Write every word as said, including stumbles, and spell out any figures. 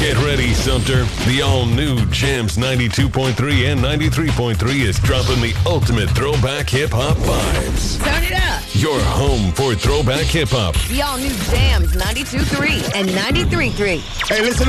Get ready, Sumter. The all-new Jams ninety-two point three and ninety-three point three is dropping the ultimate throwback hip-hop vibes. Turn it up. Your home for throwback hip-hop. The all-new Jams ninety-two point three and ninety-three point three. Hey, listen